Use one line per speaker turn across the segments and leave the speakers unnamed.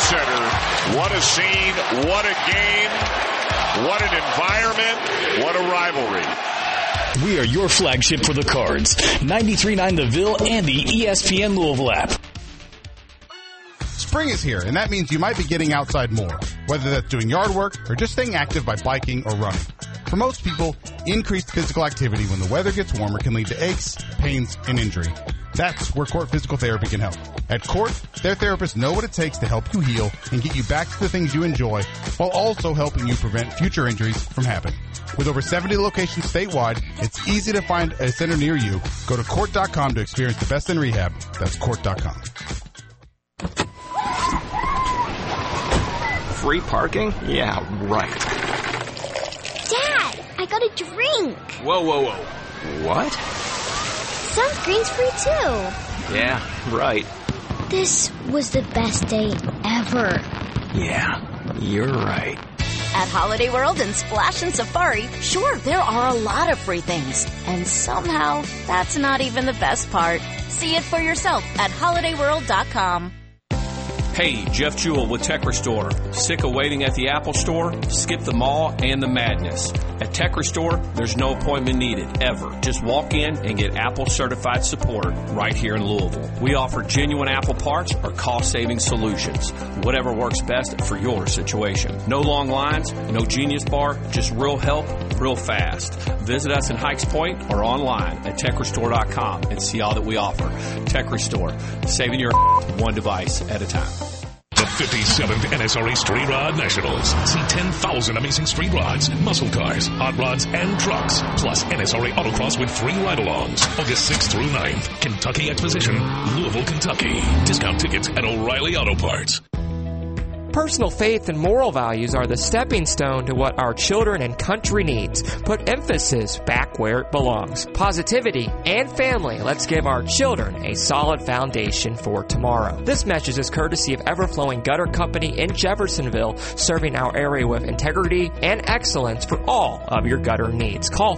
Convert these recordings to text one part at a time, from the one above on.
center. What a scene, what a game, what an environment, what a rivalry.
We are your flagship for the Cards. 93.9 The Ville and the ESPN Louisville app.
Spring is here, and that means you might be getting outside more, whether that's doing yard work or just staying active by biking or running. For most people, increased physical activity when the weather gets warmer can lead to aches, pains, and injury. That's where Court Physical Therapy can help. At Court, their therapists know what it takes to help you heal and get you back to the things you enjoy, while also helping you prevent future injuries from happening. With over 70 locations statewide, it's easy to find a center near you. Go to Court.com to experience the best in rehab. That's Court.com.
Free parking? Yeah, right.
Dad, I got a drink.
Whoa. What?
Sunscreen's free too.
Yeah, right.
This was the best day ever.
Yeah, you're right.
At Holiday World and Splash and Safari, sure, there are a lot of free things. And somehow, that's not even the best part. See it for yourself at holidayworld.com.
Hey, Jeff Jewell with Tech Restore. Sick of waiting at the Apple Store? Skip the mall and the madness. At Tech Restore, there's no appointment needed, ever. Just walk in and get Apple certified support right here in Louisville. We offer genuine Apple parts or cost-saving solutions. Whatever works best for your situation. No long lines, no Genius Bar, just real help, real fast. Visit us in Hikes Point or online at techrestore.com and see all that we offer. Tech Restore, saving your one device at a time.
The 57th NSRA Street Rod Nationals. See 10,000 amazing street rods, muscle cars, hot rods, and trucks. Plus NSRA Autocross with free ride-alongs. August 6th through 9th. Kentucky Exposition, Louisville, Kentucky. Discount tickets at O'Reilly Auto Parts.
Personal faith and moral values are the stepping stone to what our children and country needs. Put emphasis back where it belongs. Positivity and family. Let's give our children a solid foundation for tomorrow. This message is courtesy of Everflowing Gutter Company in Jeffersonville, serving our area with integrity and excellence for all of your gutter needs. Call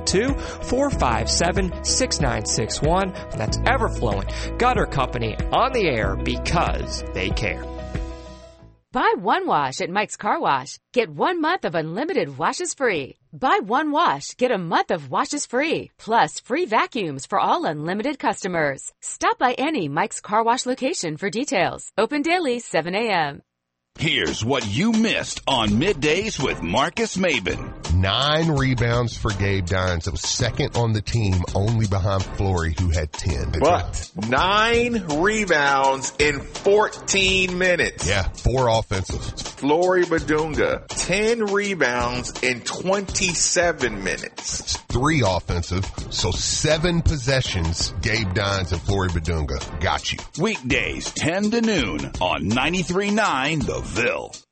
502-457-6961. That's Everflowing Gutter Company on the air because they care.
Buy one wash at Mike's Car Wash. Get 1 month of unlimited washes free. Buy one wash, get a month of washes free. Plus free vacuums for all unlimited customers. Stop by any Mike's Car Wash location for details. Open daily, 7 a.m.
Here's what you missed on Middays with Marcus Maben.
9 rebounds for Gabe Dines. It was second on the team, only behind Flory, who had 10.
But 9 rebounds in 14 minutes.
Yeah, 4 offensive.
Flory Badunga, 10 rebounds in 27 minutes.
3 offensive, so 7 possessions. Gabe Dines and Flory Badunga got you.
Weekdays, 10 to noon on 93.9 The Ville.